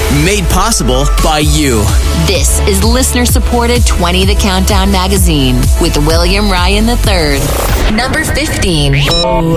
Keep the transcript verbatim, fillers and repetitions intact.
Made possible by you. This is listener-supported twenty The Countdown magazine with William Ryan the third. Number fifteen. Oh,